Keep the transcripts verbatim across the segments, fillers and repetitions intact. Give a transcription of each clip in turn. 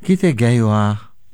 ගීතය ගැයුවා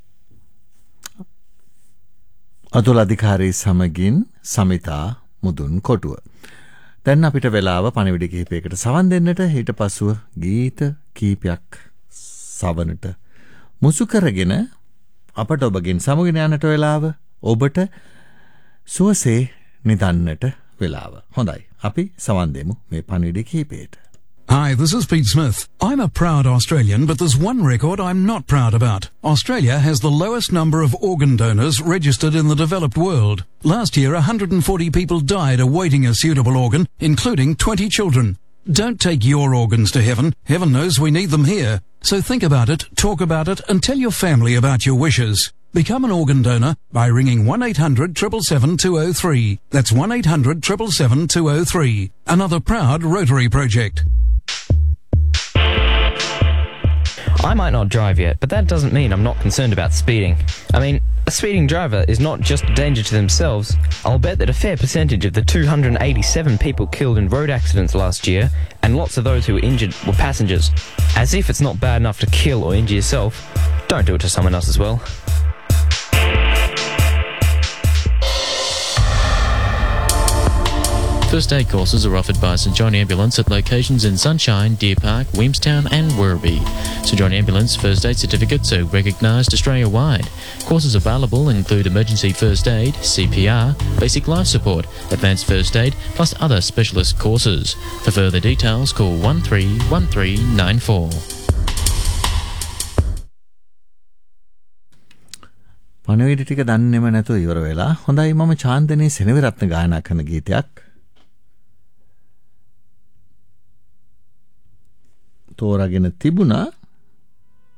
අතුල අධිකාරී සමගින් සමිතා මුදුන් කොටුව. දැන් අපිට වෙලාව පණිවිඩ කිහිපයකට සවන් දෙන්නට, ඊට පසුව ගීත කීපයක් සවනට මුසු කරගෙන අපට ඔබගෙන් සමුගෙන යන්නට වෙලාව, ඔබට සුවසේ නිදන්නට වෙලාව. හොඳයි, අපි සවන් දෙමු මේ පණිවිඩ කිහිපයට. Hi, this is Pete Smith. I'm a proud Australian, but there's one record I'm not proud about. Australia has the lowest number of organ donors registered in the developed world. Last year, one hundred forty people died awaiting a suitable organ, including twenty children. Don't take your organs to heaven. Heaven knows we need them here. So think about it, talk about it, and tell your family about your wishes. Become an organ donor by ringing one eight hundred seven seven seven two oh three. That's one eight hundred seven seven seven two oh three. Another proud Rotary project. I might not drive yet, but that doesn't mean I'm not concerned about speeding. I mean, a speeding driver is not just a danger to themselves. I'll bet that a fair percentage of the two hundred eighty-seven people killed in road accidents last year, and lots of those who were injured, were passengers. As if it's not bad enough to kill or injure yourself, don't do it to someone else as well. First aid courses are offered by St John Ambulance at locations in Sunshine, Deer Park, Williamstown and Werribee. St John Ambulance first aid certificates are recognised Australia-wide. Courses available include emergency first aid, C P R, basic life support, advanced first aid, plus other specialist courses. For further details, call one three one three nine four. පණිවිඩ ටික දන්නේම නැතුව ඉවර වෙලා. හොඳයි, මම චාන්දනී සෙනවිරත්න ගායනා කරන ගීතයක් තෝරාගෙන තිබුණා.